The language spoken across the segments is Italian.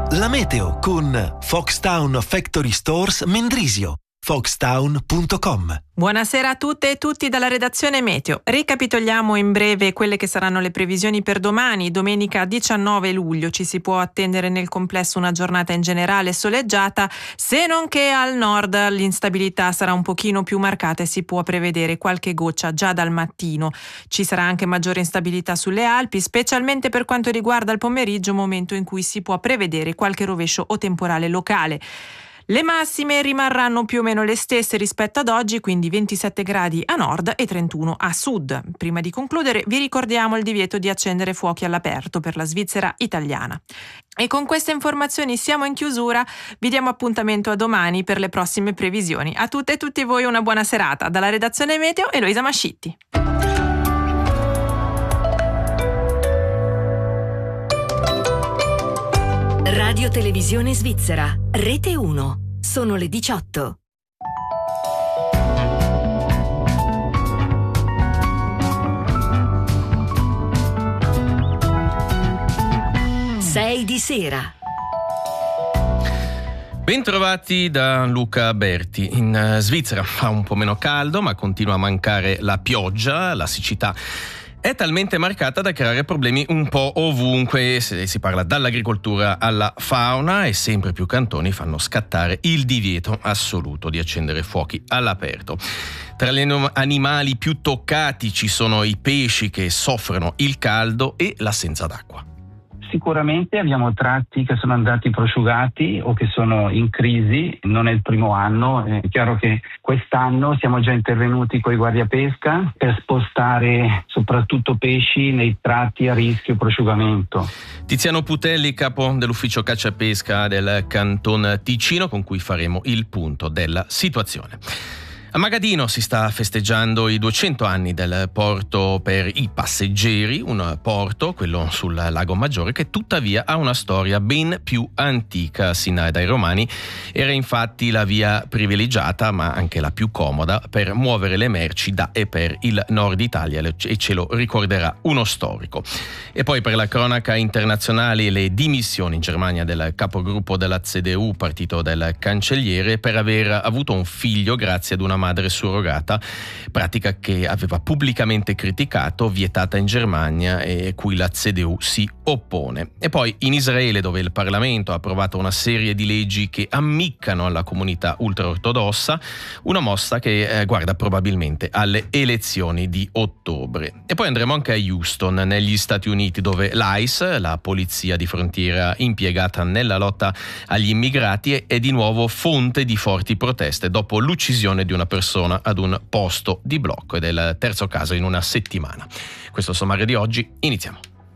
La meteo con Foxtown Factory Stores Mendrisio. Foxtown.com. Buonasera a tutte e tutti dalla redazione Meteo. Ricapitoliamo in breve quelle che saranno le previsioni per domani. Domenica 19 luglio ci si può attendere nel complesso una giornata in generale soleggiata, se non che al nord l'instabilità sarà un pochino più marcata e si può prevedere qualche goccia già dal mattino. Ci sarà anche maggiore instabilità sulle Alpi, specialmente per quanto riguarda il pomeriggio, momento in cui si può prevedere qualche rovescio o temporale locale. Le massime rimarranno più o meno le stesse rispetto ad oggi, quindi 27 gradi a nord e 31 a sud. Prima di concludere vi ricordiamo il divieto di accendere fuochi all'aperto per la Svizzera italiana. E con queste informazioni siamo in chiusura, vi diamo appuntamento a domani per le prossime previsioni. A tutte e tutti voi una buona serata. Dalla redazione Meteo, Eloisa Mascitti. Radio Televisione Svizzera, Rete 1. Sono le 18. Sei di sera. Bentrovati da Luca Berti. In Svizzera fa un po' meno caldo, ma continua a mancare la pioggia, la siccità è talmente marcata da creare problemi un po' ovunque, se si parla dall'agricoltura alla fauna, e sempre più cantoni fanno scattare il divieto assoluto di accendere fuochi all'aperto. Tra gli animali più toccati ci sono i pesci che soffrono il caldo e l'assenza d'acqua. Sicuramente abbiamo tratti che sono andati prosciugati o che sono in crisi, non è il primo anno, è chiaro che quest'anno siamo già intervenuti con i guardiapesca per spostare soprattutto pesci nei tratti a rischio prosciugamento. Tiziano Putelli, capo dell'ufficio caccia e pesca del Canton Ticino, con cui faremo il punto della situazione. A Magadino si sta festeggiando i 200 anni del porto per i passeggeri, un porto, quello sul Lago Maggiore, che tuttavia ha una storia ben più antica. Sin dai Romani era infatti la via privilegiata, ma anche la più comoda, per muovere le merci da e per il nord Italia, e ce lo ricorderà uno storico. E poi per la cronaca internazionale le dimissioni in Germania del capogruppo della CDU, partito del cancelliere, per aver avuto un figlio grazie ad una madre surrogata, pratica che aveva pubblicamente criticato, vietata in Germania e cui la CDU si oppone. E poi in Israele, dove il Parlamento ha approvato una serie di leggi che ammiccano alla comunità ultraortodossa, una mossa che guarda probabilmente alle elezioni di ottobre. E poi andremo anche a Houston, negli Stati Uniti, dove l'ICE, la polizia di frontiera impiegata nella lotta agli immigrati, è di nuovo fonte di forti proteste dopo l'uccisione di una persona ad un posto di blocco, ed è il terzo caso in una settimana. Questo sommario di oggi, iniziamo.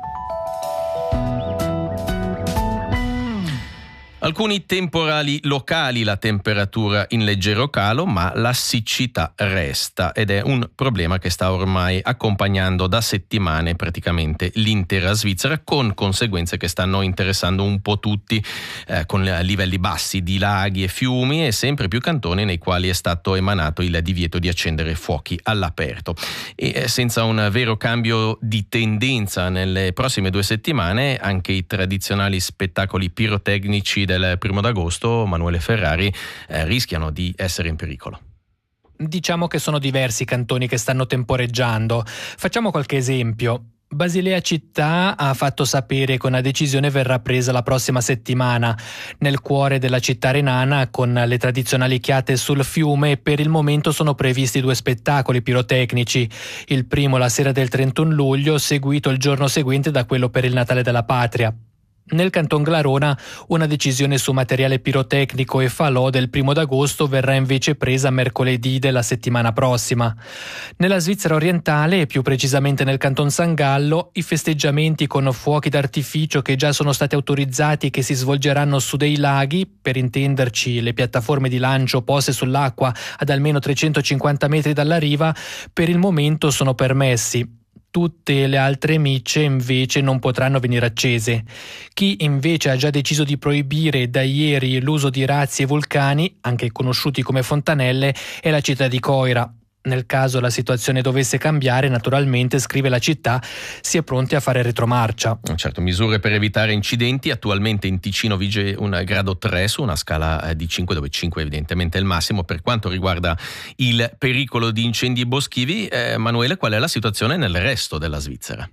Alcuni temporali locali, la temperatura in leggero calo, ma la siccità resta, ed è un problema che sta ormai accompagnando da settimane praticamente l'intera Svizzera, con conseguenze che stanno interessando un po' tutti, con livelli bassi di laghi e fiumi e sempre più cantoni nei quali è stato emanato il divieto di accendere fuochi all'aperto. E senza un vero cambio di tendenza nelle prossime 2 settimane, anche i tradizionali spettacoli pirotecnici del 1 d'agosto, Manuele Ferrari, rischiano di essere in pericolo. Diciamo che sono diversi i cantoni che stanno temporeggiando. Facciamo qualche esempio. Basilea città ha fatto sapere che una decisione verrà presa la prossima settimana. Nel cuore della città renana, con le tradizionali chiate sul fiume, per il momento sono previsti 2 spettacoli pirotecnici. Il primo la sera del 31 luglio, seguito il giorno seguente da quello per il Natale della Patria. Nel Canton Glarona una decisione su materiale pirotecnico e falò del 1 d'agosto verrà invece presa mercoledì della settimana prossima. Nella Svizzera orientale, e più precisamente nel Canton San Gallo, i festeggiamenti con fuochi d'artificio che già sono stati autorizzati e che si svolgeranno su dei laghi, per intenderci le piattaforme di lancio poste sull'acqua ad almeno 350 metri dalla riva, per il momento sono permessi. Tutte le altre micce invece non potranno venire accese. Chi invece ha già deciso di proibire da ieri l'uso di razzi e vulcani, anche conosciuti come fontanelle, è la città di Coira. Nel caso la situazione dovesse cambiare, naturalmente, scrive la città, si è pronti a fare retromarcia. Certo, misure per evitare incidenti. Attualmente in Ticino vige un grado 3 su una scala di 5, dove 5 evidentemente è il massimo. Per quanto riguarda il pericolo di incendi boschivi, Emanuele, qual è la situazione nel resto della Svizzera?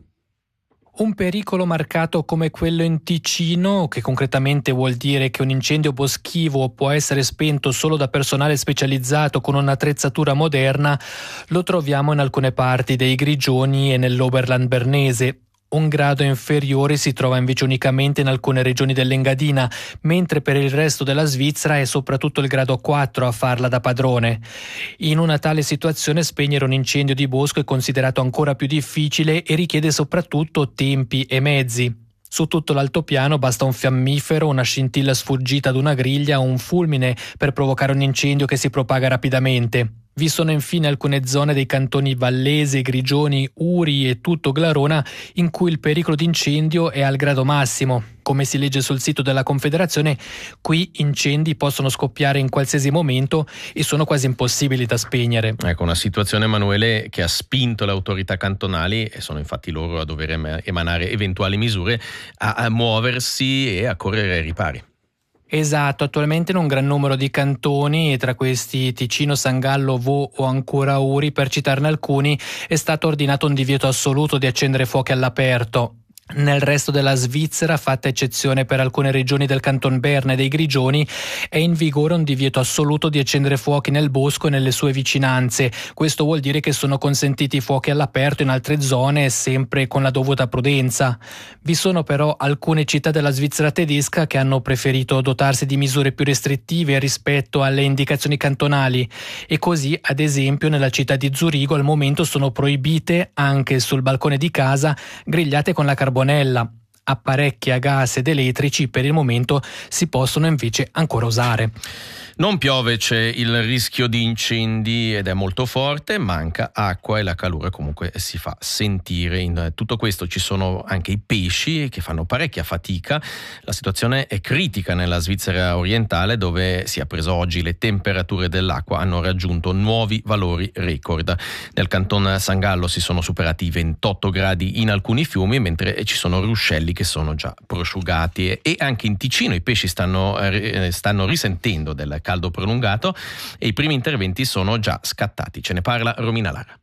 Un pericolo marcato come quello in Ticino, che concretamente vuol dire che un incendio boschivo può essere spento solo da personale specializzato con un'attrezzatura moderna, lo troviamo in alcune parti dei Grigioni e nell'Oberland bernese. Un grado inferiore si trova invece unicamente in alcune regioni dell'Engadina, mentre per il resto della Svizzera è soprattutto il grado 4 a farla da padrone. In una tale situazione spegnere un incendio di bosco è considerato ancora più difficile e richiede soprattutto tempi e mezzi. Su tutto l'altopiano basta un fiammifero, una scintilla sfuggita ad una griglia o un fulmine per provocare un incendio che si propaga rapidamente. Vi sono infine alcune zone dei cantoni Vallese, Grigioni, Uri e tutto Glarona in cui il pericolo di incendio è al grado massimo. Come si legge sul sito della Confederazione, qui incendi possono scoppiare in qualsiasi momento e sono quasi impossibili da spegnere. Ecco, una situazione, Emanuele, che ha spinto le autorità cantonali, e sono infatti loro a dover emanare eventuali misure, a muoversi e a correre ai ripari. Esatto, attualmente in un gran numero di cantoni, e tra questi Ticino, San Gallo, Vaud o ancora Uri, per citarne alcuni, è stato ordinato un divieto assoluto di accendere fuochi all'aperto. Nel resto della Svizzera, fatta eccezione per alcune regioni del Canton Berna e dei Grigioni, è in vigore un divieto assoluto di accendere fuochi nel bosco e nelle sue vicinanze. Questo vuol dire che sono consentiti fuochi all'aperto in altre zone, sempre con la dovuta prudenza. Vi sono però alcune città della Svizzera tedesca che hanno preferito dotarsi di misure più restrittive rispetto alle indicazioni cantonali, e così, ad esempio, nella città di Zurigo al momento sono proibite, anche sul balcone di casa, grigliate con la carbonella. Apparecchi a gas ed elettrici per il momento si possono invece ancora usare. Non piove, c'è il rischio di incendi ed è molto forte, manca acqua e la calore comunque si fa sentire. In tutto questo ci sono anche i pesci che fanno parecchia fatica. La situazione è critica nella Svizzera orientale, dove si è preso oggi le temperature dell'acqua hanno raggiunto nuovi valori record. Nel Canton San Gallo si sono superati i 28 gradi in alcuni fiumi, mentre ci sono ruscelli che sono già prosciugati, e anche in Ticino i pesci stanno risentendo del caldo prolungato e i primi interventi sono già scattati. Ce ne parla Romina Lara.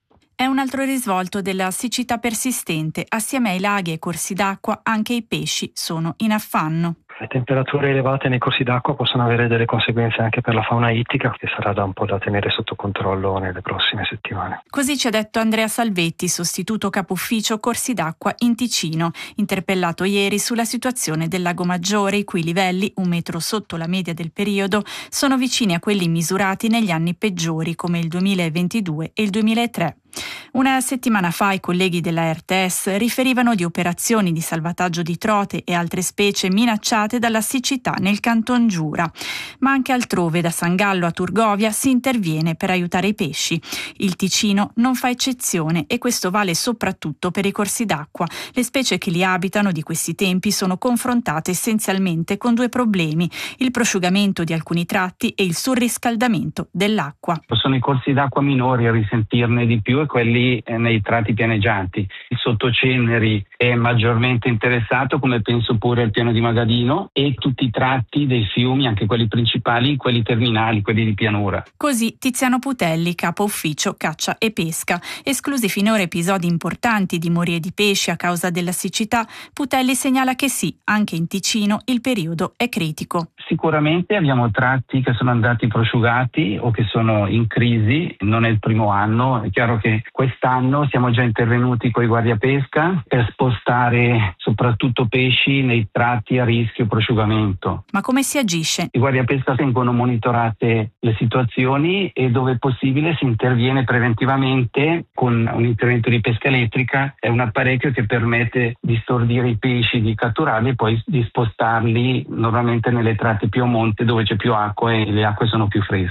È un altro risvolto della siccità persistente. Assieme ai laghi e ai corsi d'acqua, anche i pesci sono in affanno. Le temperature elevate nei corsi d'acqua possono avere delle conseguenze anche per la fauna ittica, che sarà da un po' da tenere sotto controllo nelle prossime settimane. Così ci ha detto Andrea Salvetti, sostituto capo ufficio corsi d'acqua in Ticino, interpellato ieri sulla situazione del Lago Maggiore, i cui livelli, 1 metro sotto la media del periodo, sono vicini a quelli misurati negli anni peggiori, come il 2022 e il 2003. Una settimana fa i colleghi della RTS riferivano di operazioni di salvataggio di trote e altre specie minacciate dalla siccità nel Canton Giura. Ma anche altrove, da San Gallo a Turgovia, si interviene per aiutare i pesci. Il Ticino non fa eccezione, e questo vale soprattutto per i corsi d'acqua. Le specie che li abitano di questi tempi sono confrontate essenzialmente con 2 problemi: il prosciugamento di alcuni tratti e il surriscaldamento dell'acqua. Sono i corsi d'acqua minori a risentirne di più, e quelli nei tratti pianeggianti. Il Sottoceneri è maggiormente interessato, come penso pure il piano di Magadino, e tutti i tratti dei fiumi, anche quelli principali, quelli terminali, quelli di pianura. Così Tiziano Putelli, capo ufficio caccia e pesca. Esclusi finora episodi importanti di morie di pesci a causa della siccità, Putelli segnala che sì, anche in Ticino il periodo è critico. Sicuramente abbiamo tratti che sono andati prosciugati o che sono in crisi, non è il primo anno. È chiaro che quest'anno siamo già intervenuti con i guardiapesca per spostare soprattutto pesci nei tratti a rischio prosciugamento. Ma come si agisce? I guardiapesca tengono monitorate le situazioni e dove è possibile si interviene preventivamente con un intervento di pesca elettrica. È un apparecchio che permette di stordire i pesci, di catturarli e poi di spostarli normalmente nelle tratti più a monte, dove c'è più acqua e le acque sono più fresche.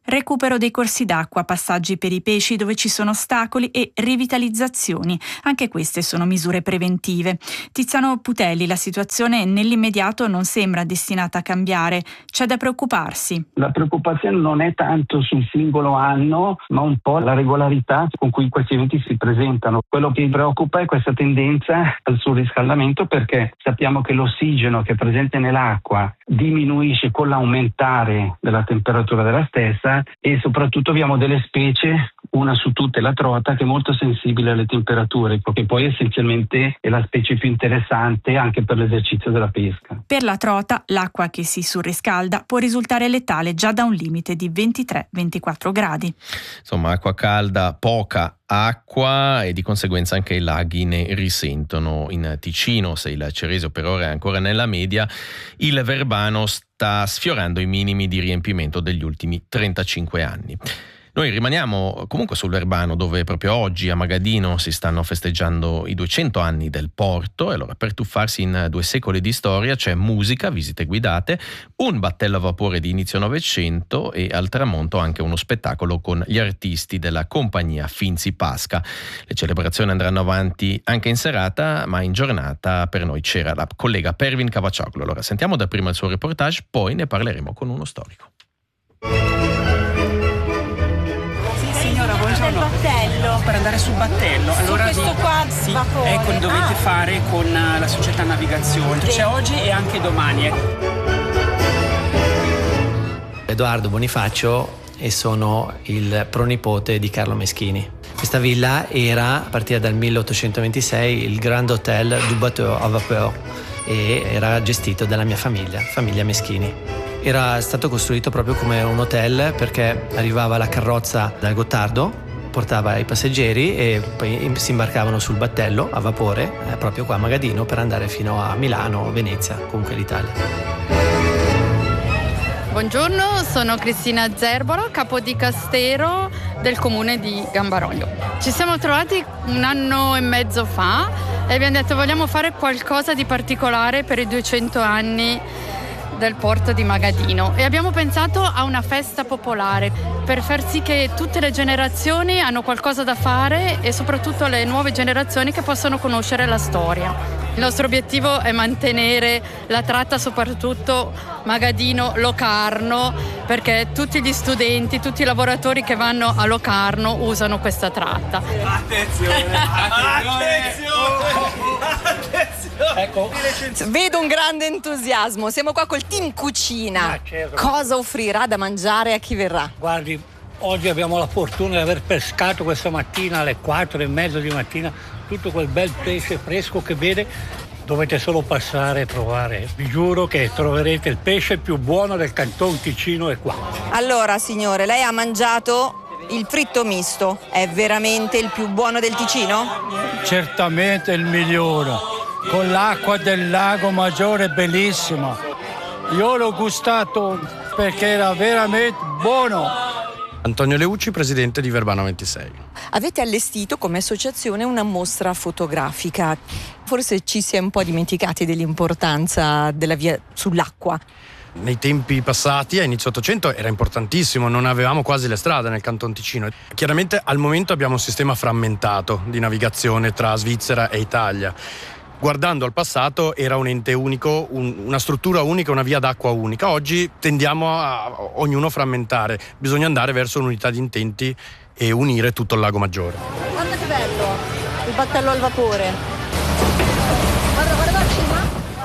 Recupero dei corsi d'acqua, passaggi per i pesci dove ci sono ostacoli e rivitalizzazioni. Anche queste sono misure preventive. Tiziano Putelli, la situazione nell'immediato non sembra destinata a cambiare. C'è da preoccuparsi. La preoccupazione non è tanto sul singolo anno, ma un po' la regolarità con cui questi eventi si presentano. Quello che mi preoccupa è questa tendenza al surriscaldamento, perché sappiamo che l'ossigeno che è presente nell'acqua diminuisce con l'aumentare della temperatura della stessa, e soprattutto abbiamo delle specie, una su tutte la trota, che è molto sensibile alle temperature, che poi essenzialmente è la specie più interessante anche per l'esercizio della pesca. Per la trota, l'acqua che si surriscalda può risultare letale già da un limite di 23-24 gradi. Insomma, acqua calda, poca acqua, e di conseguenza anche i laghi ne risentono. In Ticino, se il Ceresio per ora è ancora nella media, il Verbano sta sfiorando i minimi di riempimento degli ultimi 35 anni. Noi rimaniamo comunque sul Verbano, dove proprio oggi a Magadino si stanno festeggiando i 200 anni del porto, e allora per tuffarsi in 2 secoli di storia c'è musica, visite guidate, un battello a vapore di inizio Novecento e al tramonto anche uno spettacolo con gli artisti della compagnia Finzi Pasca. Le celebrazioni andranno avanti anche in serata, ma in giornata per noi c'era la collega Pervin Cavacciocolo. Allora sentiamo dapprima il suo reportage, poi ne parleremo con uno storico. Buongiorno. Battello. Per andare sul battello, allora questo qua sì, vapore. ecco, dovete fare con la società navigazione. C'è oggi e anche domani. Edoardo Bonifacio e sono il pronipote di Carlo Meschini. Questa villa era, a partire dal 1826, il Grand Hotel du Bateau à Vapeur e era gestito dalla mia famiglia Meschini. Era stato costruito proprio come un hotel, perché arrivava la carrozza dal Gottardo, portava i passeggeri e poi si imbarcavano sul battello a vapore proprio qua a Magadino per andare fino a Milano, Venezia, comunque l'Italia. Buongiorno, sono Cristina Zerbolo, capodicastero del comune di Gambaroglio. Ci siamo trovati 1 anno e mezzo fa e abbiamo detto vogliamo fare qualcosa di particolare per i 200 anni del porto di Magadino, e abbiamo pensato a una festa popolare per far sì che tutte le generazioni hanno qualcosa da fare, e soprattutto le nuove generazioni che possono conoscere la storia. Il nostro obiettivo è mantenere la tratta, soprattutto Magadino-Locarno, perché tutti gli studenti, tutti i lavoratori che vanno a Locarno usano questa tratta. Attenzione! Ecco. Vedo un grande entusiasmo. Siamo qua col team cucina. Certo. Cosa offrirà da mangiare a chi verrà? Guardi, oggi abbiamo la fortuna di aver pescato questa mattina alle 4:30 di mattina tutto quel bel pesce fresco che vede. Dovete solo passare e provare. Vi giuro che troverete il pesce più buono del Canton Ticino è qua. Allora, signore, lei ha mangiato il fritto misto. È veramente il più buono del Ticino? Certamente il migliore. Con l'acqua del lago Maggiore, bellissima. Io l'ho gustato perché era veramente buono. Antonio Leucci, presidente di Verbano 26. Avete allestito come associazione una mostra fotografica. Forse ci si è un po' dimenticati dell'importanza della via sull'acqua. Nei tempi passati, a inizio 800, era importantissimo, non avevamo quasi le strade nel Canton Ticino. Chiaramente al momento abbiamo un sistema frammentato di navigazione tra Svizzera e Italia. Guardando al passato era un ente unico, una struttura unica, una via d'acqua unica. Oggi tendiamo a ognuno frammentare, bisogna andare verso un'unità di intenti e unire tutto il lago Maggiore. Guarda che bello, il battello al vapore. Guarda cima.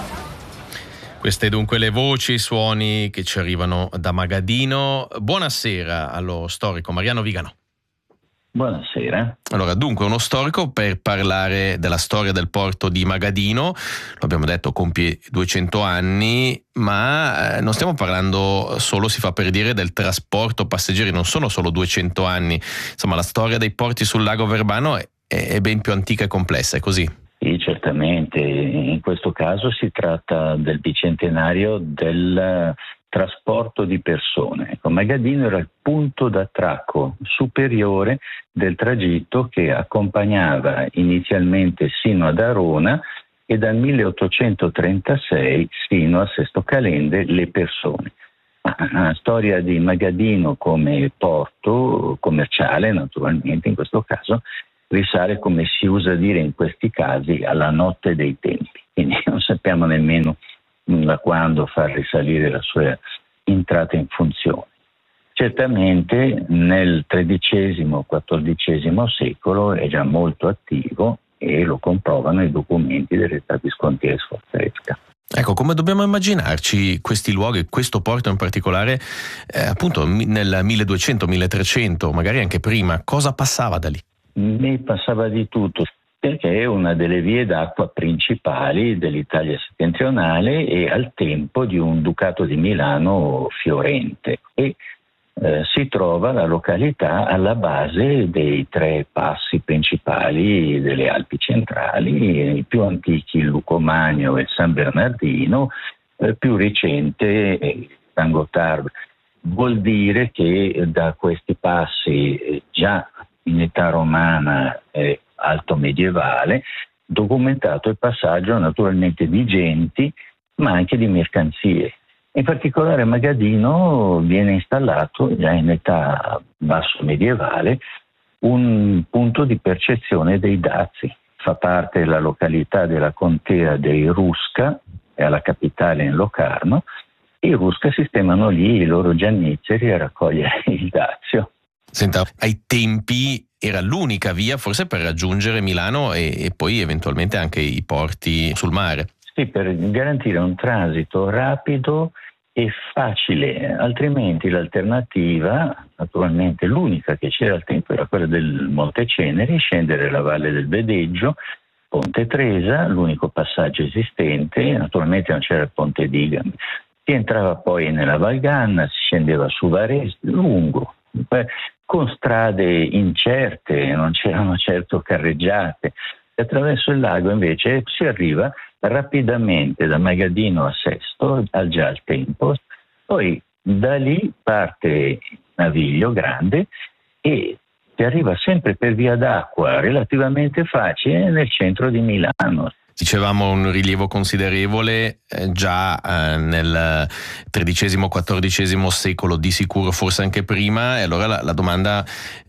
Queste dunque le voci, i suoni che ci arrivano da Magadino. Buonasera allo storico Mariano Vigano. Buonasera. Allora, dunque, uno storico per parlare della storia del porto di Magadino. Lo abbiamo detto, compie 200 anni, ma non stiamo parlando solo, si fa per dire, del trasporto passeggeri. Non sono solo 200 anni. Insomma, la storia dei porti sul lago Verbano è ben più antica e complessa, è così? Sì, certamente. In questo caso si tratta del bicentenario del trasporto di persone. Ecco, Magadino era il punto d'attracco superiore del tragitto che accompagnava inizialmente sino ad Arona e dal 1836 sino a Sesto Calende le persone. La storia di Magadino come porto commerciale, naturalmente in questo caso, risale, come si usa dire in questi casi, alla notte dei tempi. Quindi non sappiamo nemmeno da quando far risalire la sua entrata in funzione. Certamente nel XIII-XIV secolo è già molto attivo e lo comprovano i documenti dell'età viscontea sforzesca. Ecco, come dobbiamo immaginarci questi luoghi, questo porto in particolare, appunto nel 1200-1300, magari anche prima, cosa passava da lì? Ne passava di tutto, perché è una delle vie d'acqua principali dell'Italia settentrionale e al tempo di un ducato di Milano fiorente. E si trova la località alla base dei 3 passi principali delle Alpi centrali, i più antichi il Lucomagno e il San Bernardino, più recente San Gottardo. Vuol dire che da questi passi già in età romana e alto medievale documentato il passaggio naturalmente di genti ma anche di mercanzie. In particolare a Magadino viene installato già in età basso medievale un punto di percezione dei dazi. Fa parte della località della contea dei Rusca, è la capitale in Locarno, e i Rusca sistemano lì i loro giannizzeri a raccogliere il dazio. Senta, ai tempi era l'unica via forse per raggiungere Milano e poi eventualmente anche i porti sul mare. Sì, per garantire un transito rapido e facile, altrimenti l'alternativa, naturalmente l'unica che c'era al tempo, era quella del Monte Ceneri, scendere la Valle del Vedeggio, Ponte Tresa, l'unico passaggio esistente, naturalmente non c'era il Ponte Digami. Si entrava poi nella Valganna, si scendeva su Varese, lungo, con strade incerte, non c'erano certo carreggiate. Attraverso il lago invece si arriva rapidamente da Magadino a Sesto, già al tempo, poi da lì parte il naviglio grande e si arriva sempre per via d'acqua relativamente facile nel centro di Milano. Dicevamo un rilievo considerevole già nel XIII-XIV secolo, di sicuro forse anche prima, e allora la domanda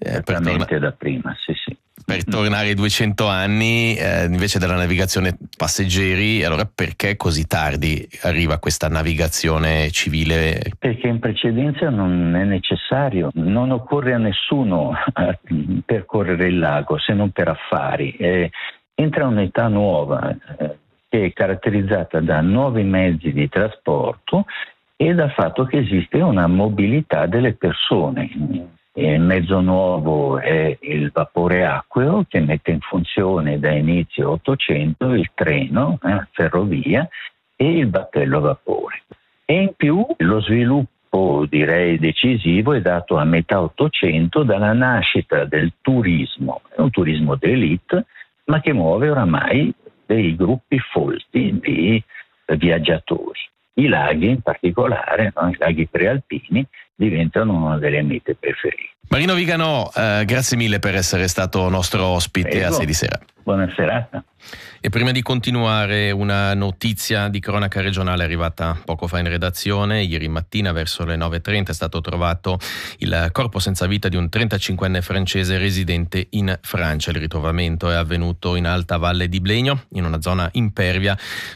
da prima, sì. Per tornare ai 200 anni invece della navigazione passeggeri, allora perché così tardi arriva questa navigazione civile? Perché in precedenza non è necessario, non occorre a nessuno percorrere il lago se non per affari. Entra un'età nuova che è caratterizzata da nuovi mezzi di trasporto e dal fatto che esiste una mobilità delle persone. Il mezzo nuovo è il vapore acqueo che mette in funzione da inizio 800 il treno, ferrovia e il battello a vapore. E in più lo sviluppo, direi decisivo, è dato a metà 800 dalla nascita del turismo. È un turismo d'élite, ma che muove oramai dei gruppi folti di viaggiatori. I laghi in particolare, i laghi prealpini, diventano una delle mete preferite. Marino Viganò, grazie mille per essere stato nostro ospite. Prego. A 6 di sera. Buona serata. E prima di continuare, una notizia di cronaca regionale arrivata poco fa in redazione. Ieri mattina verso le 9:30 è stato trovato il corpo senza vita di un 35enne francese residente in Francia. Il ritrovamento è avvenuto in Alta Valle di Blegno, in una zona impervia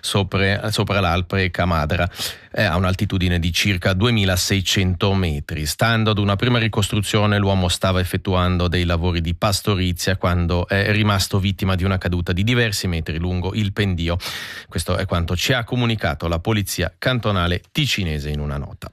sopra l'Alpe Camadra, a un'altitudine di circa 2600 metri. Stando ad una prima ricostruzione, l'uomo stava effettuando dei lavori di pastorizia quando è rimasto vittima di una caduta di diversi metri lungo il pendio. Questo è quanto ci ha comunicato la polizia cantonale ticinese in una nota.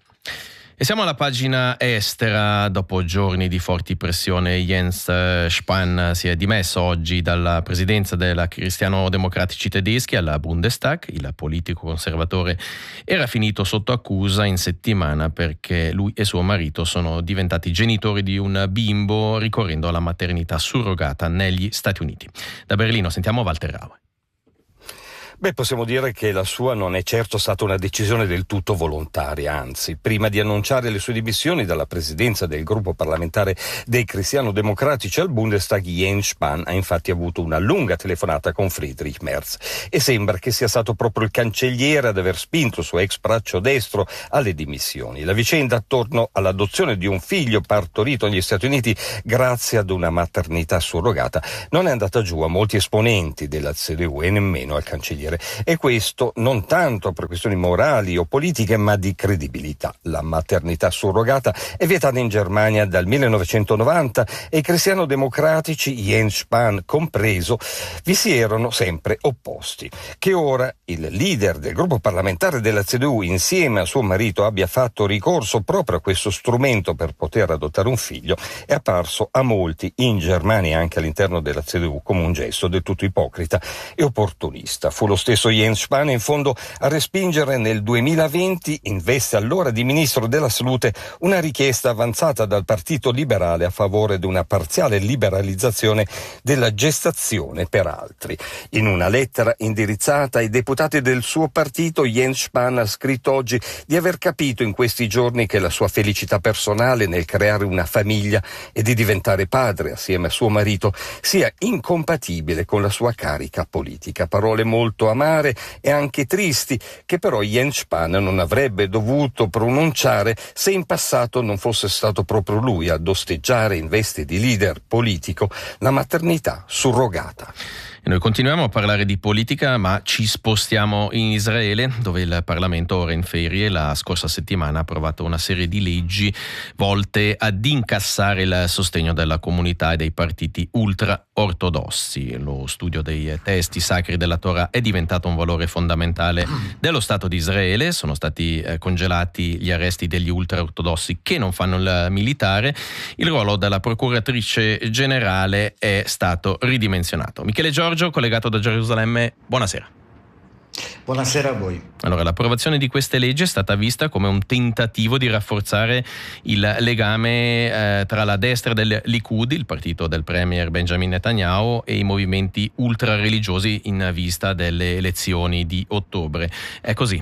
E siamo alla pagina estera. Dopo giorni di forti pressioni, Jens Spahn si è dimesso oggi dalla presidenza della Cristiano-Democratici tedeschi alla Bundestag. Il politico conservatore era finito sotto accusa in settimana perché lui e suo marito sono diventati genitori di un bimbo ricorrendo alla maternità surrogata negli Stati Uniti. Da Berlino sentiamo Walter Raue. Possiamo dire che la sua non è certo stata una decisione del tutto volontaria, anzi, prima di annunciare le sue dimissioni dalla presidenza del gruppo parlamentare dei cristiano-democratici al Bundestag, Jens Spahn ha infatti avuto una lunga telefonata con Friedrich Merz e sembra che sia stato proprio il cancelliere ad aver spinto il suo ex braccio destro alle dimissioni. La vicenda attorno all'adozione di un figlio partorito negli Stati Uniti grazie ad una maternità surrogata non è andata giù a molti esponenti della CDU e nemmeno al cancelliere. E questo non tanto per questioni morali o politiche, ma di credibilità. La maternità surrogata è vietata in Germania dal 1990 e i cristiano-democratici, Jens Spahn compreso, vi si erano sempre opposti. Che ora il leader del gruppo parlamentare della CDU insieme a suo marito abbia fatto ricorso proprio a questo strumento per poter adottare un figlio è apparso a molti in Germania e anche all'interno della CDU come un gesto del tutto ipocrita e opportunista. Fu lo stesso Jens Spahn in fondo a respingere nel 2020, in veste allora di ministro della salute, una richiesta avanzata dal Partito Liberale a favore di una parziale liberalizzazione della gestazione per altri. In una lettera indirizzata ai deputati del suo partito, Jens Spahn ha scritto oggi di aver capito in questi giorni che la sua felicità personale nel creare una famiglia e di diventare padre assieme a suo marito sia incompatibile con la sua carica politica. Parole molto amare e anche tristi che però Jens Spahn non avrebbe dovuto pronunciare se in passato non fosse stato proprio lui ad osteggiare in veste di leader politico la maternità surrogata. E noi continuiamo a parlare di politica, ma ci spostiamo in Israele, dove il Parlamento ora in ferie la scorsa settimana ha approvato una serie di leggi volte ad incassare il sostegno della comunità e dei partiti ultra-ortodossi. Lo studio dei testi sacri della Torah è diventato un valore fondamentale dello Stato di Israele. Sono stati congelati gli arresti degli ultra-ortodossi che non fanno il militare. Il ruolo della procuratrice generale è stato ridimensionato. Michele Giorgio, collegato da Gerusalemme, buonasera. Buonasera a voi. Allora, l'approvazione di queste leggi è stata vista come un tentativo di rafforzare il legame tra la destra del Likud, il partito del premier Benjamin Netanyahu, e i movimenti ultrareligiosi in vista delle elezioni di ottobre. È così?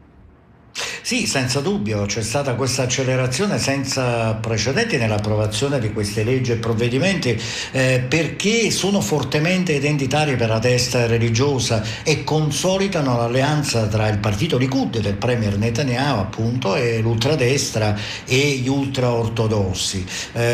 Sì, senza dubbio, c'è stata questa accelerazione senza precedenti nell'approvazione di queste leggi e provvedimenti perché sono fortemente identitari per la destra religiosa e consolidano l'alleanza tra il partito Likud del premier Netanyahu appunto e l'ultradestra e gli ultraortodossi.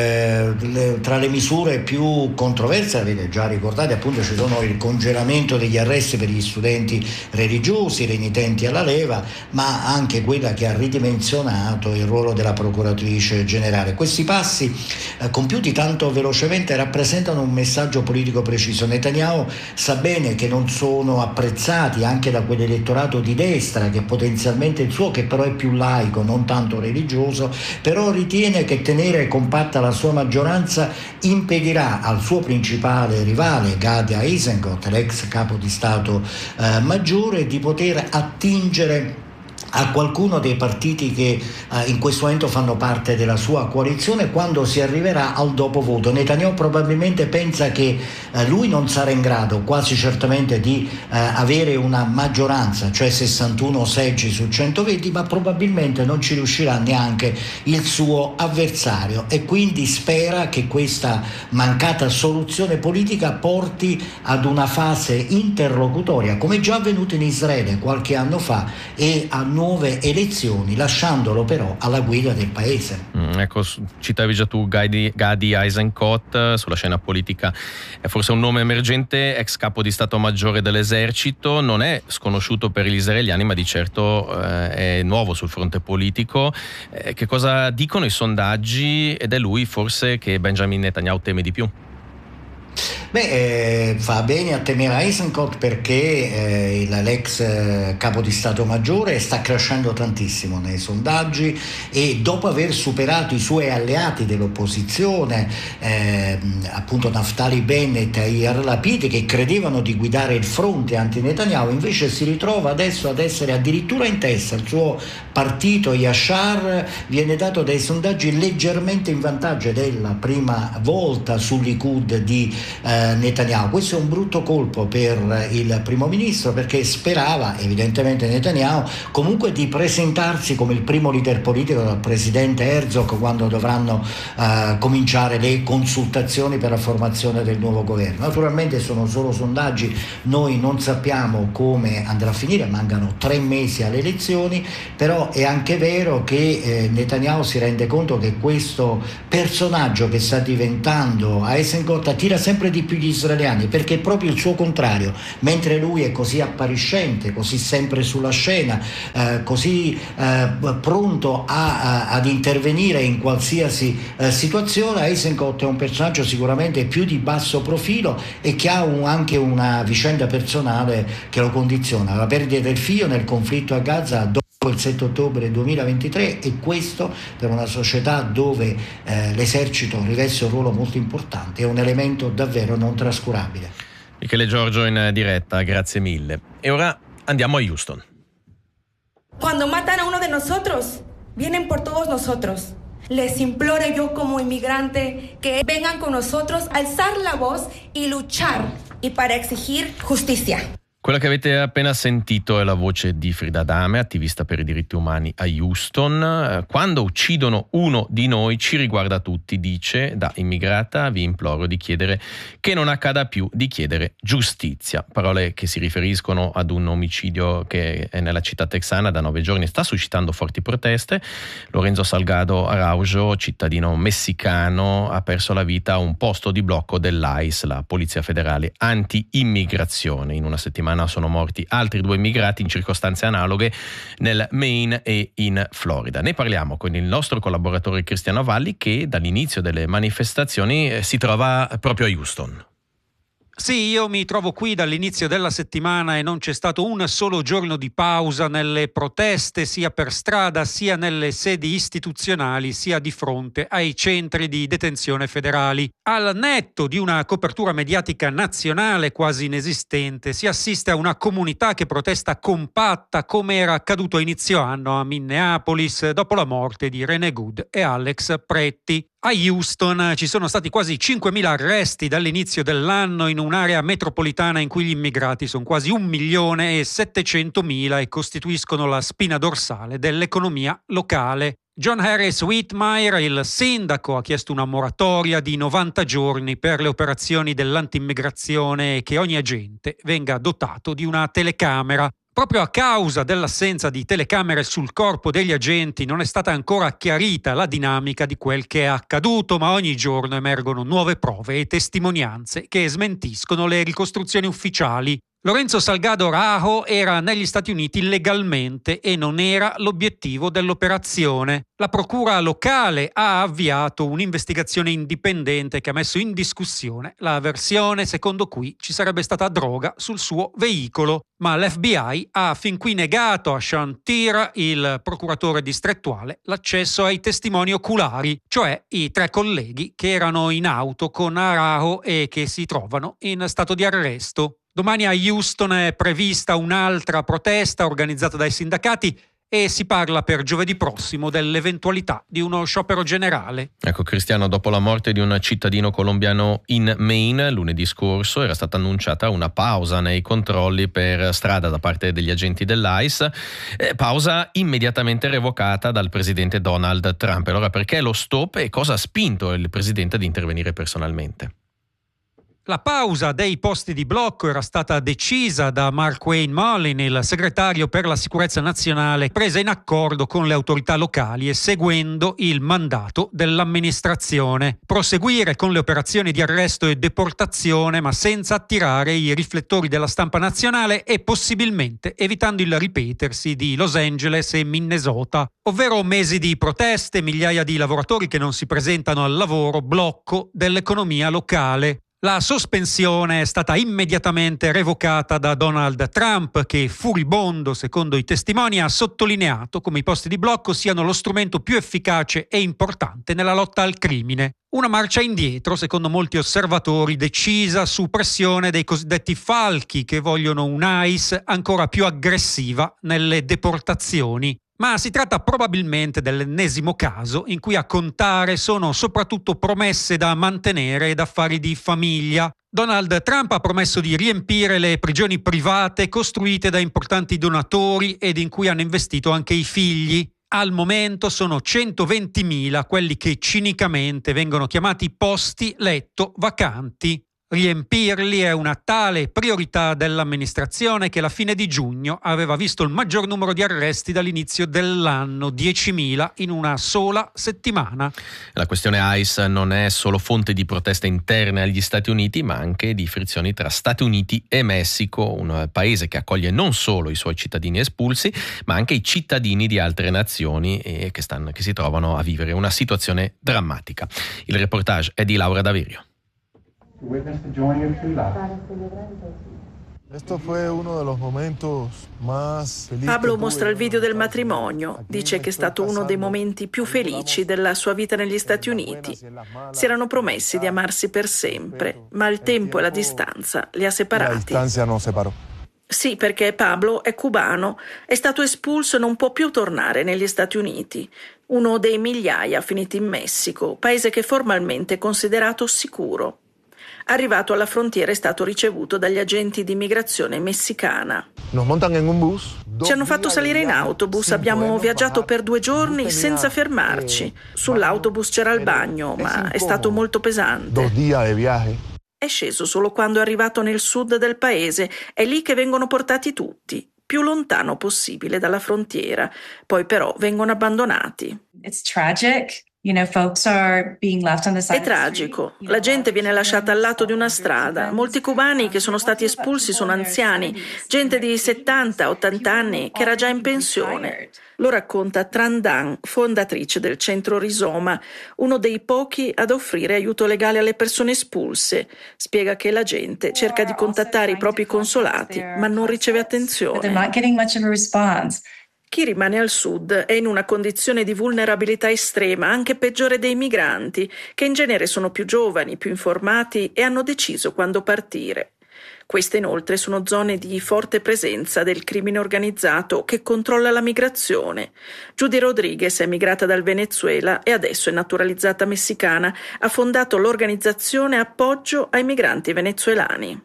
Tra le misure più controverse, avete già ricordato, appunto ci sono il congelamento degli arresti per gli studenti religiosi renitenti alla leva, ma anche quella che ha ridimensionato il ruolo della procuratrice generale. Questi passi compiuti tanto velocemente rappresentano un messaggio politico preciso. Netanyahu sa bene che non sono apprezzati anche da quell'elettorato di destra che è potenzialmente il suo, che però è più laico, non tanto religioso, però ritiene che tenere compatta la sua maggioranza impedirà al suo principale rivale Gadi Eisenkot, l'ex capo di Stato maggiore, di poter attingere a qualcuno dei partiti che in questo momento fanno parte della sua coalizione quando si arriverà al dopo voto. Netanyahu probabilmente pensa che lui non sarà in grado quasi certamente di avere una maggioranza, cioè 61 seggi su 120, ma probabilmente non ci riuscirà neanche il suo avversario e quindi spera che questa mancata soluzione politica porti ad una fase interlocutoria, come già avvenuto in Israele qualche anno fa, e a nuove elezioni, lasciandolo però alla guida del paese. Ecco, citavi già tu Gadi Eisenkot, sulla scena politica è forse un nome emergente, ex capo di Stato Maggiore dell'esercito, non è sconosciuto per gli israeliani, ma di certo è nuovo sul fronte politico. Che cosa dicono i sondaggi, ed è lui forse che Benjamin Netanyahu teme di più? Fa bene a temere Eisenkot perché l'ex capo di Stato Maggiore sta crescendo tantissimo nei sondaggi e dopo aver superato i suoi alleati dell'opposizione, appunto Naftali Bennett e Yair Lapid, che credevano di guidare il fronte anti-Netanyahu, invece si ritrova adesso ad essere addirittura in testa. Il suo partito Yashar viene dato dai sondaggi leggermente in vantaggio, ed è la prima volta sul Likud di Netanyahu. Questo è un brutto colpo per il primo ministro, perché sperava evidentemente Netanyahu comunque di presentarsi come il primo leader politico del presidente Herzog quando dovranno cominciare le consultazioni per la formazione del nuovo governo. Naturalmente sono solo sondaggi, noi non sappiamo come andrà a finire, mancano 3 mesi alle elezioni, però è anche vero che Netanyahu si rende conto che questo personaggio che sta diventando Eisenkot attira sempre di più gli israeliani, perché è proprio il suo contrario. Mentre lui è così appariscente, così sempre sulla scena, così pronto ad intervenire in qualsiasi situazione, Eisenkot è un personaggio sicuramente più di basso profilo e che ha anche una vicenda personale che lo condiziona, la perdita del figlio nel conflitto a Gaza dopo il 7 ottobre 2023, e questo per una società dove l'esercito riveste un ruolo molto importante è un elemento davvero non trascurabile. Michele Giorgio in diretta, grazie mille. E ora andiamo a Houston. Cuando matan a uno de nosotros, vienen por todos nosotros. Les imploro yo como inmigrante que vengan con nosotros a alzar la voz y luchar y para exigir justicia. Quella che avete appena sentito è la voce di Frida Adame, attivista per i diritti umani a Houston. Quando uccidono uno di noi ci riguarda tutti, dice. Da immigrata vi imploro di chiedere che non accada più, di chiedere giustizia. Parole che si riferiscono ad un omicidio che è nella città texana da 9 giorni, sta suscitando forti proteste. Lorenzo Salgado Araujo, cittadino messicano, ha perso la vita a un posto di blocco dell'ICE, la Polizia Federale Anti-Immigrazione. In una settimana sono morti altri 2 immigrati in circostanze analoghe nel Maine e in Florida. Ne parliamo con il nostro collaboratore Cristiano Valli, che dall'inizio delle manifestazioni si trova proprio a Houston. Sì, io mi trovo qui dall'inizio della settimana e non c'è stato un solo giorno di pausa nelle proteste, sia per strada, sia nelle sedi istituzionali, sia di fronte ai centri di detenzione federali. Al netto di una copertura mediatica nazionale quasi inesistente, si assiste a una comunità che protesta compatta, come era accaduto a inizio anno a Minneapolis dopo la morte di René Good e Alex Pretti. A Houston ci sono stati quasi 5.000 arresti dall'inizio dell'anno in un'area metropolitana in cui gli immigrati sono quasi 1.700.000 e costituiscono la spina dorsale dell'economia locale. John Harris Whitmire, il sindaco, ha chiesto una moratoria di 90 giorni per le operazioni dell'anti-immigrazione e che ogni agente venga dotato di una telecamera. Proprio a causa dell'assenza di telecamere sul corpo degli agenti non è stata ancora chiarita la dinamica di quel che è accaduto, ma ogni giorno emergono nuove prove e testimonianze che smentiscono le ricostruzioni ufficiali. Lorenzo Salgado Araujo era negli Stati Uniti legalmente e non era l'obiettivo dell'operazione. La procura locale ha avviato un'investigazione indipendente che ha messo in discussione la versione secondo cui ci sarebbe stata droga sul suo veicolo, ma l'FBI ha fin qui negato a Sean Tir, il procuratore distrettuale, l'accesso ai testimoni oculari, cioè i 3 colleghi che erano in auto con Araujo e che si trovano in stato di arresto. Domani a Houston è prevista un'altra protesta organizzata dai sindacati e si parla per giovedì prossimo dell'eventualità di uno sciopero generale. Ecco Cristiano, dopo la morte di un cittadino colombiano in Maine lunedì scorso era stata annunciata una pausa nei controlli per strada da parte degli agenti dell'ICE, pausa immediatamente revocata dal presidente Donald Trump. Allora perché lo stop e cosa ha spinto il presidente ad intervenire personalmente? La pausa dei posti di blocco era stata decisa da Mark Wayne Mullin, il segretario per la sicurezza nazionale, presa in accordo con le autorità locali e seguendo il mandato dell'amministrazione. Proseguire con le operazioni di arresto e deportazione, ma senza attirare i riflettori della stampa nazionale e possibilmente evitando il ripetersi di Los Angeles e Minnesota, ovvero mesi di proteste, migliaia di lavoratori che non si presentano al lavoro, blocco dell'economia locale. La sospensione è stata immediatamente revocata da Donald Trump, che, furibondo secondo i testimoni, ha sottolineato come i posti di blocco siano lo strumento più efficace e importante nella lotta al crimine. Una marcia indietro, secondo molti osservatori, decisa su pressione dei cosiddetti falchi, che vogliono un ICE ancora più aggressiva nelle deportazioni. Ma si tratta probabilmente dell'ennesimo caso in cui a contare sono soprattutto promesse da mantenere ed affari di famiglia. Donald Trump ha promesso di riempire le prigioni private costruite da importanti donatori ed in cui hanno investito anche i figli. Al momento sono 120.000 quelli che cinicamente vengono chiamati posti letto vacanti. Riempirli è una tale priorità dell'amministrazione che la fine di giugno aveva visto il maggior numero di arresti dall'inizio dell'anno, 10.000 in una sola settimana. La questione ICE non è solo fonte di proteste interne agli Stati Uniti, ma anche di frizioni tra Stati Uniti e Messico, un paese che accoglie non solo i suoi cittadini espulsi, ma anche i cittadini di altre nazioni e che si trovano a vivere una situazione drammatica. Il reportage è di Laura Davirio. Pablo mostra il video del matrimonio, dice che è stato uno dei momenti più felici della sua vita negli Stati Uniti. Si erano promessi di amarsi per sempre, ma il tempo e la distanza li ha separati. Sì, perché Pablo è cubano, è stato espulso e non può più tornare negli Stati Uniti. Uno dei migliaia finiti in Messico, paese che formalmente è considerato sicuro. Arrivato alla frontiera è stato ricevuto dagli agenti di immigrazione messicana. Ci hanno fatto salire in autobus, abbiamo viaggiato per 2 giorni senza fermarci. Sull'autobus c'era il bagno, ma è stato molto pesante. È sceso solo quando è arrivato nel sud del paese, è lì che vengono portati tutti, più lontano possibile dalla frontiera, poi però vengono abbandonati. È tragico, la gente viene lasciata al lato di una strada, molti cubani che sono stati espulsi sono anziani, gente di 70-80 anni che era già in pensione. Lo racconta Tran Dan, fondatrice del centro Rizoma, uno dei pochi ad offrire aiuto legale alle persone espulse. Spiega che la gente cerca di contattare i propri consolati, ma non riceve attenzione. Chi rimane al sud è in una condizione di vulnerabilità estrema, anche peggiore dei migranti, che in genere sono più giovani, più informati e hanno deciso quando partire. Queste inoltre sono zone di forte presenza del crimine organizzato che controlla la migrazione. Judy Rodriguez è migrata dal Venezuela e adesso è naturalizzata messicana. Ha fondato l'organizzazione Appoggio ai migranti venezuelani.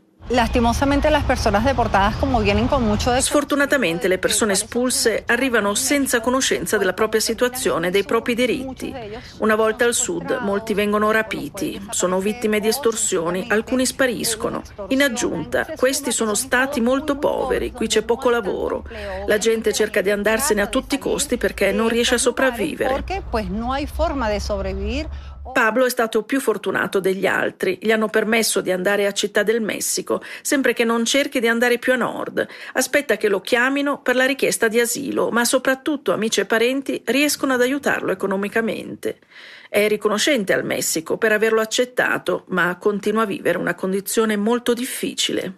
Sfortunatamente le persone espulse arrivano senza conoscenza della propria situazione e dei propri diritti. Una volta al sud molti vengono rapiti, sono vittime di estorsioni, alcuni spariscono. In aggiunta, questi sono stati molto poveri, qui c'è poco lavoro. La gente cerca di andarsene a tutti i costi perché non riesce a sopravvivere. Pablo è stato più fortunato degli altri, gli hanno permesso di andare a Città del Messico, sempre che non cerchi di andare più a nord. Aspetta che lo chiamino per la richiesta di asilo, ma soprattutto amici e parenti riescono ad aiutarlo economicamente. È riconoscente al Messico per averlo accettato, ma continua a vivere una condizione molto difficile.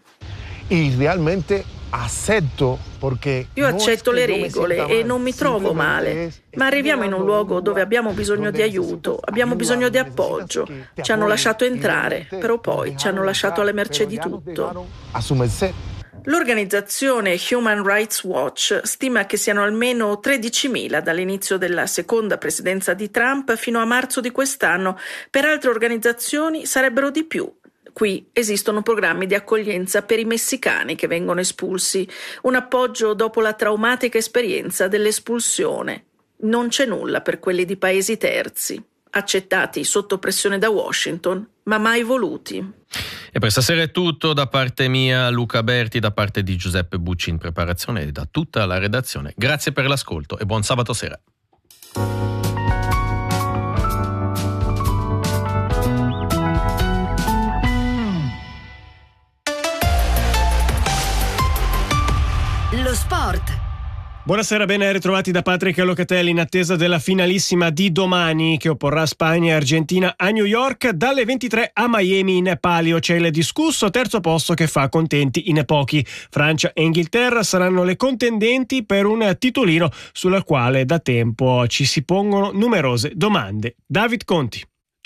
Io accetto le regole e non mi trovo male, ma arriviamo in un luogo dove abbiamo bisogno di aiuto, abbiamo bisogno di appoggio. Ci hanno lasciato entrare, però poi ci hanno lasciato alla mercé di tutto. L'organizzazione Human Rights Watch stima che siano almeno 13.000 dall'inizio della seconda presidenza di Trump fino a marzo di quest'anno. Per altre organizzazioni sarebbero di più. Qui esistono programmi di accoglienza per i messicani che vengono espulsi, un appoggio dopo la traumatica esperienza dell'espulsione. Non c'è nulla per quelli di paesi terzi, accettati sotto pressione da Washington, ma mai voluti. E per stasera è tutto, da parte mia Luca Berti, da parte di Giuseppe Bucci in preparazione e da tutta la redazione. Grazie per l'ascolto e buon sabato sera. Lo sport. Buonasera, ben ritrovati da Patrick Locatelli in attesa della finalissima di domani che opporrà Spagna e Argentina a New York. Dalle 23 a Miami in palio c'è il discusso terzo posto che fa contenti in pochi. Francia e Inghilterra saranno le contendenti per un titolino sul quale da tempo ci si pongono numerose domande. David Conti.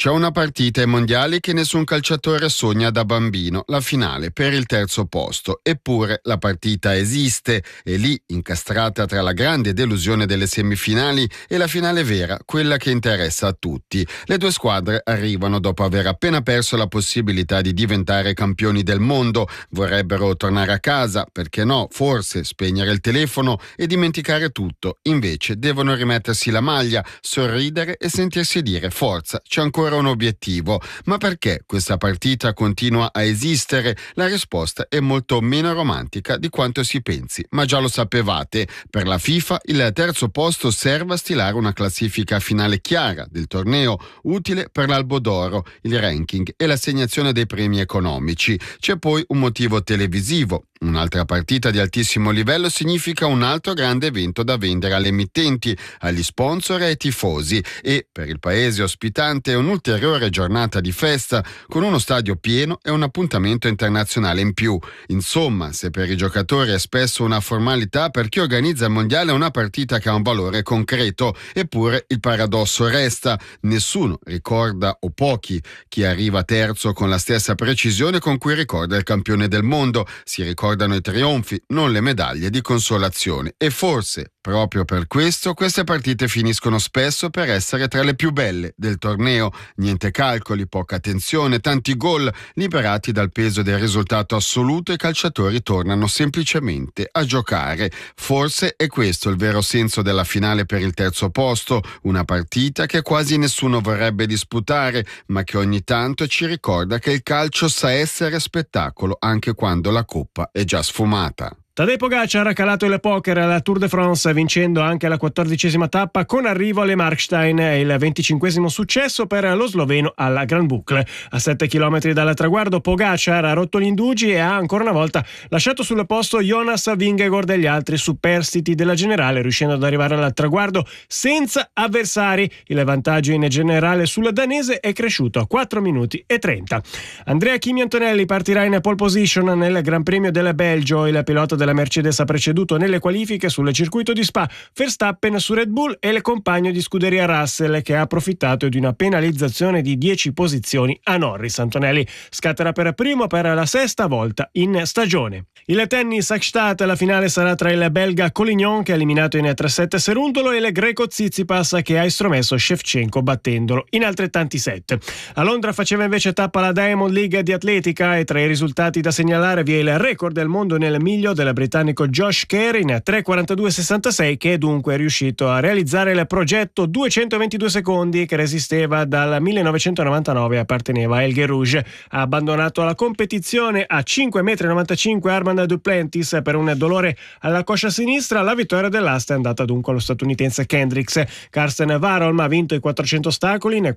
C'è una partita ai mondiali che nessun calciatore sogna da bambino, la finale per il terzo posto. Eppure la partita esiste, è lì incastrata tra la grande delusione delle semifinali e la finale vera, quella che interessa a tutti. Le due squadre arrivano dopo aver appena perso la possibilità di diventare campioni del mondo. Vorrebbero tornare a casa, perché no, forse spegnere il telefono e dimenticare tutto. Invece devono rimettersi la maglia, sorridere e sentirsi dire forza, c'è ancora un obiettivo. Ma perché questa partita continua a esistere? La risposta è molto meno romantica di quanto si pensi, ma già lo sapevate. Per la FIFA il terzo posto serve a stilare una classifica finale chiara del torneo, utile per l'Albo d'Oro, il ranking e l'assegnazione dei premi economici. C'è poi un motivo televisivo. Un'altra partita di altissimo livello significa un altro grande evento da vendere alle emittenti, agli sponsor e ai tifosi, e per il paese ospitante è un'ulteriore giornata di festa con uno stadio pieno e un appuntamento internazionale in più. Insomma, se per i giocatori è spesso una formalità, per chi organizza il mondiale è una partita che ha un valore concreto. Eppure il paradosso resta: nessuno ricorda, o pochi, chi arriva terzo con la stessa precisione con cui ricorda il campione del mondo. Si ricordano i trionfi, non le medaglie di consolazione. E forse proprio per questo queste partite finiscono spesso per essere tra le più belle del torneo. Niente calcoli, poca tensione, tanti gol liberati dal peso del risultato assoluto, e i calciatori tornano semplicemente a giocare. Forse è questo il vero senso della finale per il terzo posto, una partita che quasi nessuno vorrebbe disputare, ma che ogni tanto ci ricorda che il calcio sa essere spettacolo anche quando la coppa è già sfumata. Tadej Pogacar ha calato il poker alla Tour de France, vincendo anche la 14ª tappa con arrivo alle Markstein, e il 25esimo successo per lo sloveno alla Grand Boucle. A 7 km dal traguardo Pogacar ha rotto gli indugi e ha ancora una volta lasciato sul posto Jonas Vingegaard e gli altri superstiti della generale, riuscendo ad arrivare al traguardo senza avversari. Il vantaggio in generale sul danese è cresciuto a 4 minuti e 30. Andrea Kimi Antonelli partirà in pole position nel Gran Premio del Belgio. Il pilota della Mercedes ha preceduto nelle qualifiche sul circuito di Spa Verstappen su Red Bull e il compagno di scuderia Russell, che ha approfittato di una penalizzazione di 10 posizioni a Norris. Antonelli scatterà per primo per la 6ª volta in stagione. Il tennis a Gstaad, la finale sarà tra il belga Collignon, che ha eliminato in 3-7 Serundolo, e il greco Tsitsipas, che ha estromesso Shevchenko battendolo in altrettanti set. A Londra faceva invece tappa la Diamond League di atletica, e tra i risultati da segnalare vi è il record del mondo nel miglio del britannico Josh Kerr in 3:42.66, che è dunque riuscito a realizzare il progetto 222 secondi che resisteva dal 1999 e apparteneva a Elghe Rouge. Ha abbandonato la competizione a 5,95 m Armand Duplantis per un dolore alla coscia sinistra. La vittoria dell'asta è andata dunque allo statunitense Kendricks. Karsten Warholm ha vinto i 400 ostacoli in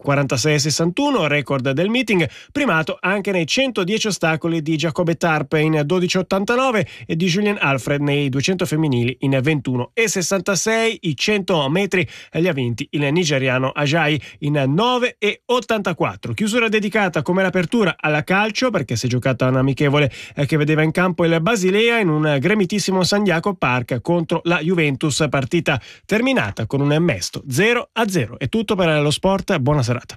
46,61, record del meeting, primato anche nei 110 ostacoli di Jacobe Tarp in 12,89 e di Julian Alfred nei 200 femminili in 21,66. I 100 metri li ha vinti il nigeriano Ajayi in 9,84. Chiusura dedicata come l'apertura alla calcio, perché si è giocata un'amichevole che vedeva in campo il Basilea in un gremitissimo San Diego Park contro la Juventus, partita terminata con un mesto 0-0. È tutto per lo sport, buona serata.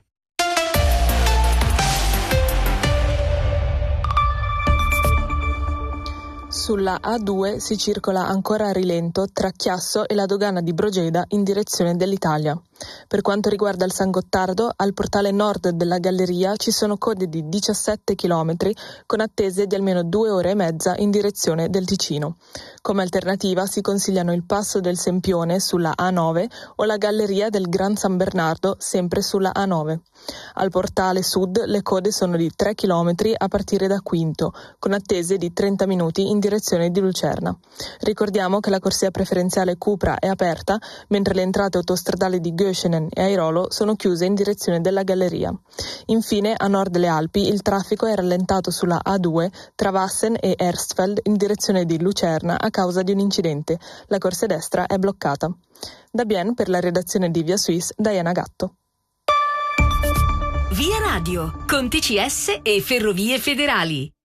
Sulla A2 si circola ancora a rilento tra Chiasso e la dogana di Brogeda in direzione dell'Italia. Per quanto riguarda il San Gottardo, al portale nord della galleria ci sono code di 17 km con attese di almeno 2 ore e mezza in direzione del Ticino. Come alternativa si consigliano il passo del Sempione sulla A9 o la galleria del Gran San Bernardo sempre sulla A9. Al portale sud le code sono di 3 km a partire da Quinto, con attese di 30 minuti in direzione di Lucerna. Ricordiamo che la corsia preferenziale Cupra è aperta, mentre le entrate autostradali di Göschenen e Airolo sono chiuse in direzione della galleria. Infine, a nord delle Alpi, il traffico è rallentato sulla A2 tra Wassen e Erstfeld in direzione di Lucerna a causa di un incidente. La corsia destra è bloccata. Da Bienne, per la redazione di Via Suisse, Diana Gatto. Via Radio, con TCS e Ferrovie Federali.